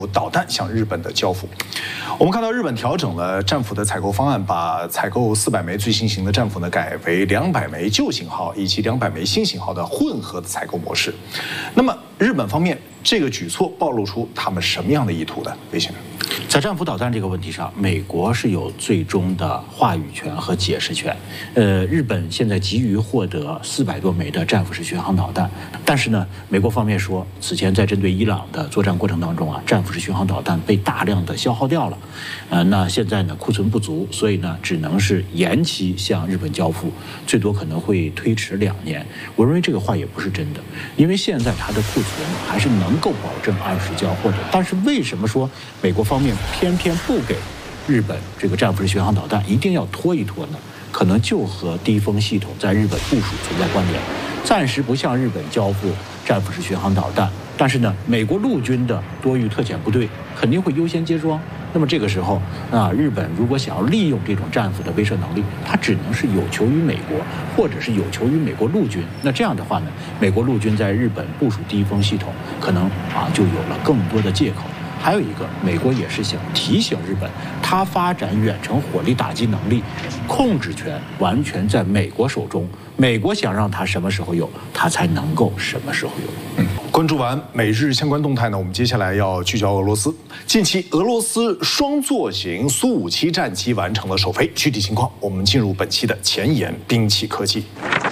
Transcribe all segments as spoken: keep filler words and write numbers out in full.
导弹向日本的交付。我们看到日本调整了战斧的采购方案，把采购四百枚最新型的战斧呢改为两百枚旧型号以及两百枚新型号的混合的采购模式。那么日本方面这个举措暴露出他们什么样的意图呢？魏先生， 在战斧导弹这个问题上，美国是有最终的话语权和解释权。呃，日本现在急于获得四百多枚的战斧式巡航导弹，但是呢，美国方面说，此前在针对伊朗的作战过程当中啊，战斧式巡航导弹被大量的消耗掉了，呃，那现在呢库存不足，所以呢只能是延期向日本交付，最多可能会推迟两年。我认为这个话也不是真的，因为现在它的库存还是能够保证按时交货的。但是为什么说美国方面偏偏不给日本这个战斧式巡航导弹，一定要拖一拖呢？可能就和低风系统在日本部署存在关联，暂时不向日本交付战斧式巡航导弹，但是呢，美国陆军的多域特遣部队肯定会优先接装。那么这个时候啊，日本如果想要利用这种战斧的威慑能力，它只能是有求于美国，或者是有求于美国陆军。那这样的话呢，美国陆军在日本部署低风系统，可能啊就有了更多的借口。还有一个，美国也是想提醒日本，它发展远程火力打击能力，控制权完全在美国手中。美国想让它什么时候有，它才能够什么时候有。 嗯，关注完美日相关动态呢，我们接下来要聚焦俄罗斯。近期，俄罗斯双座型苏五七战机完成了首飞，具体情况我们进入本期的前沿兵器科技。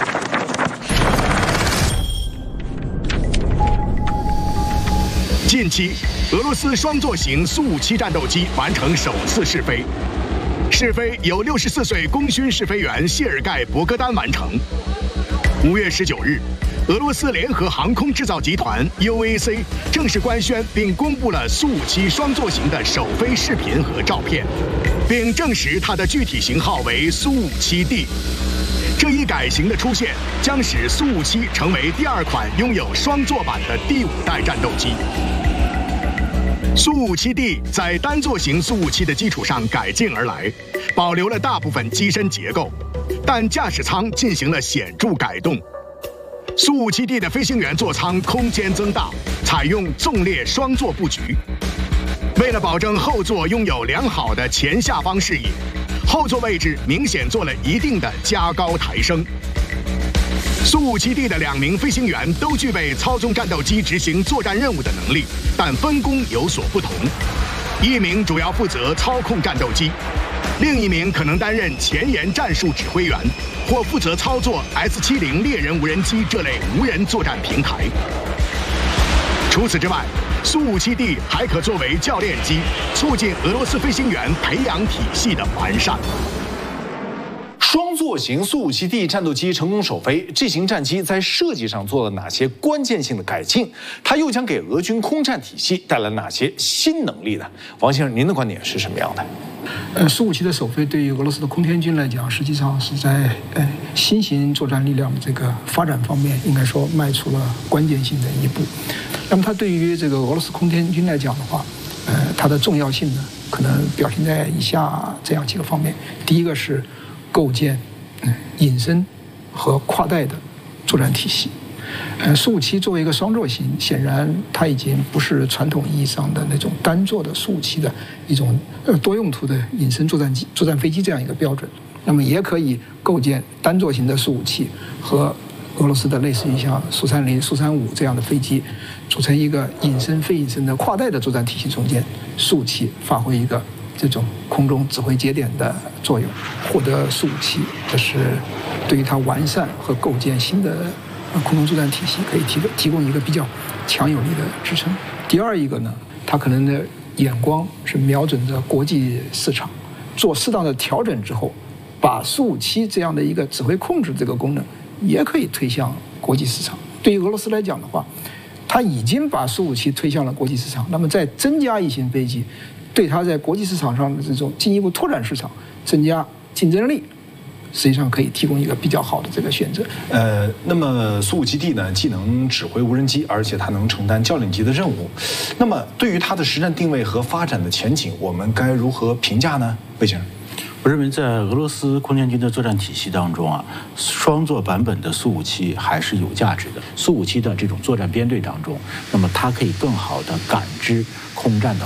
近期，俄罗斯双座型苏五七战斗机完成首次试飞，试飞由六十四岁功勋试飞员谢尔盖·博戈丹完成。五月十九日，俄罗斯联合航空制造集团 U A C 正式官宣并公布了苏五七双座型的首飞视频和照片，并证实它的具体型号为苏五七 D。这一改型的出现，将使苏五七成为第二款拥有双座版的第五代战斗机。苏五七 D 在单座型苏五七的基础上改进而来，保留了大部分机身结构，但驾驶舱进行了显著改动。苏五七 D 的飞行员座舱空间增大，采用纵列双座布局。为了保证后座拥有良好的前下方视野，后座位置明显做了一定的加高抬升。苏五七 D 的两名飞行员都具备操纵战斗机执行作战任务的能力，但分工有所不同。一名主要负责操控战斗机，另一名可能担任前沿战术指挥员，或负责操作 S 七十 猎人无人机这类无人作战平台。除此之外，苏五七 D 还可作为教练机，促进俄罗斯飞行员培养体系的完善。 双座型苏五七 D 战斗机成功首飞，这型战机在设计上做了哪些关键性的改进？它又将给俄军空战体系带来哪些新能力呢？王先生，您的观点是什么样的？ 呃，苏五七的首飞对于俄罗斯的空天军来讲，实际上是在呃新型作战力量的这个发展方面，应该说迈出了关键性的一步。那么它对于这个俄罗斯空天军来讲的话，呃，它的重要性呢，可能表现在以下这样几个方面。第一个是构建嗯隐身和跨带的作战体系。呃，苏五七作为一个双座型，显然它已经不是传统意义上的那种单座的苏五七的一种呃多用途的隐身作战机、作战飞机这样一个标准。那么也可以构建单座型的苏五七和俄罗斯的类似于像苏三零、苏三五这样的飞机，组成一个隐身、非隐身的跨带的作战体系中间，苏五七发挥一个这种空中指挥节点的作用，获得苏五七，这是对于它完善和构建新的空中作战体系可以提供提供一个比较强有力的支撑。第二一个呢，它可能的眼光是瞄准着国际市场，做适当的调整之后，把苏五七这样的一个指挥控制这个功能也可以推向国际市场。对于俄罗斯来讲的话，它已经把苏五七推向了国际市场，那么再增加一型飞机，对它在国际市场上的这种进一步拓展市场、增加竞争力，实际上可以提供一个比较好的这个选择。 呃，那么苏五七 D 呢，既能指挥无人机，而且它能承担教练级的任务。那么对于它的实战定位和发展的前景，我们该如何评价呢？魏先生， 我认为在俄罗斯空天军的作战体系当中啊，双座版本的苏五七还是有价值的。苏五七的这种作战编队当中，那么它可以更好的感知空战的